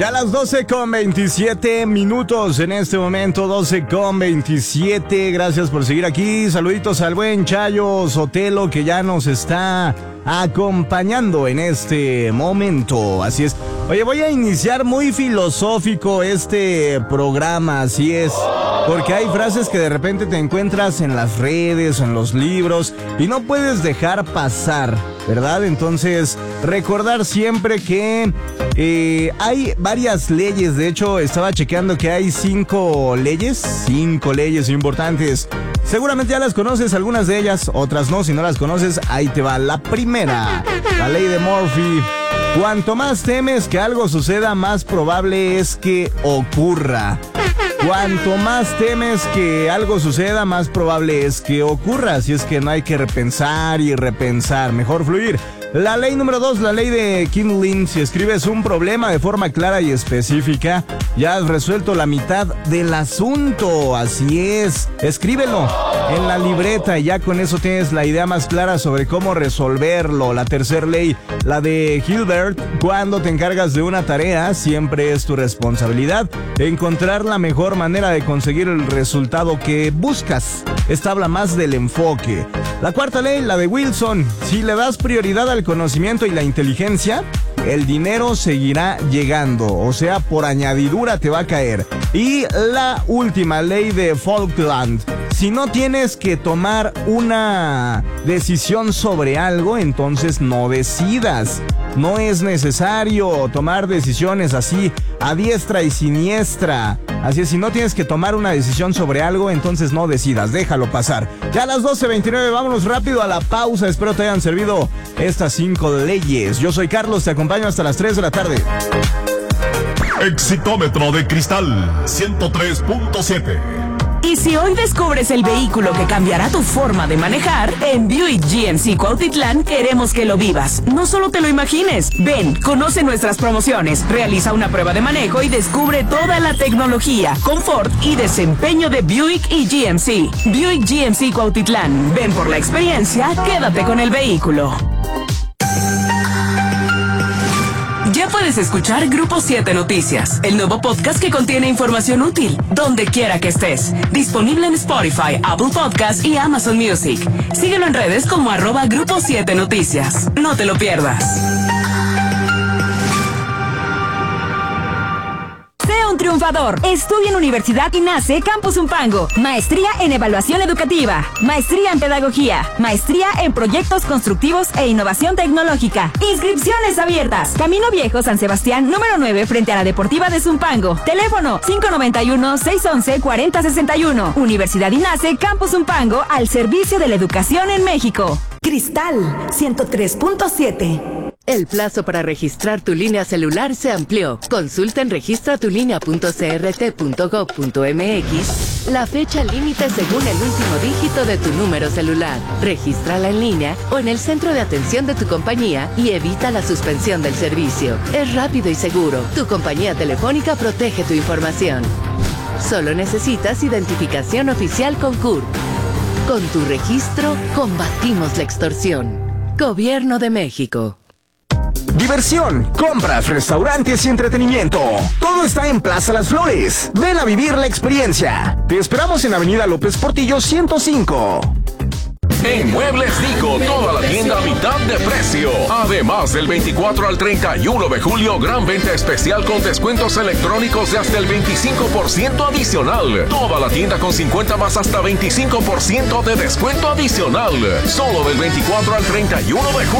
Ya las 12:27 en este momento, 12:27. Gracias por seguir aquí. Saluditos al buen Chayo Sotelo que ya nos está acompañando en este momento. Así es. Oye, voy a iniciar muy filosófico este programa, así es. Porque hay frases que de repente te encuentras en las redes o en los libros y no puedes dejar pasar, ¿verdad? Entonces, recordar siempre que hay varias leyes. De hecho, estaba chequeando que hay 5 leyes importantes. Seguramente ya las conoces, algunas de ellas, otras no. Si no las conoces, ahí te va. La primera, la ley de Murphy. Cuanto más temes que algo suceda, más probable es que ocurra. Cuanto más temes que algo suceda, más probable es que ocurra. Así es que no hay que repensar y repensar, mejor fluir. La ley número 2, la ley de Kindling. Si escribes un problema de forma clara y específica, ya has resuelto la mitad del asunto. Así es, escríbelo en la libreta y ya con eso tienes la idea más clara sobre cómo resolverlo. La tercera ley, la de Hilbert. Cuando te encargas de una tarea, siempre es tu responsabilidad encontrar la mejor manera de conseguir el resultado que buscas. Esta habla más del enfoque. La cuarta ley, la de Wilson. Si le das prioridad al conocimiento y la inteligencia, el dinero seguirá llegando, o sea, por añadidura te va a caer. Y la última ley de Falkland. Si no tienes que tomar una decisión sobre algo, entonces no decidas. No es necesario tomar decisiones así a diestra y siniestra. Así es, si no tienes que tomar una decisión sobre algo, entonces no decidas, déjalo pasar. Ya a las 12:29, vámonos rápido a la pausa. Espero te hayan servido estas 5 leyes. Yo soy Carlos, te acompaño hasta las 3 de la tarde. Exitómetro de Cristal 103.7. Y si hoy descubres el vehículo que cambiará tu forma de manejar, en Buick GMC Cuautitlán queremos que lo vivas. No solo te lo imagines. Ven, conoce nuestras promociones, realiza una prueba de manejo y descubre toda la tecnología, confort y desempeño de Buick y GMC. Buick GMC Cuautitlán. Ven por la experiencia, quédate con el vehículo. Ya puedes escuchar Grupo 7 Noticias, el nuevo podcast que contiene información útil, donde quiera que estés. Disponible en Spotify, Apple Podcasts y Amazon Music. Síguelo en redes como @Grupo 7 Noticias. No te lo pierdas. Un triunfador. Estudia en Universidad INACE Campus Zumpango. Maestría en Evaluación Educativa. Maestría en Pedagogía. Maestría en Proyectos Constructivos e Innovación Tecnológica. Inscripciones abiertas. Camino Viejo, San Sebastián, número 9, frente a la Deportiva de Zumpango. Teléfono 591-611-4061. Universidad INACE Campus Zumpango, al servicio de la educación en México. Cristal 103.7. El plazo para registrar tu línea celular se amplió. Consulta en registratulinea.crt.gov.mx la fecha límite según el último dígito de tu número celular. Regístrala en línea o en el centro de atención de tu compañía y evita la suspensión del servicio. Es rápido y seguro. Tu compañía telefónica protege tu información. Solo necesitas identificación oficial con CURP. Con tu registro, combatimos la extorsión. Gobierno de México. Diversión, compras, restaurantes y entretenimiento. Todo está en Plaza Las Flores. Ven a vivir la experiencia. Te esperamos en Avenida López Portillo 105. En Muebles Dico, toda la tienda a mitad de precio. Además, del 24 al 31 de julio, gran venta especial con descuentos electrónicos de hasta el 25% adicional. Toda la tienda con 50 más hasta 25% de descuento adicional. Solo del 24 al 31 de julio.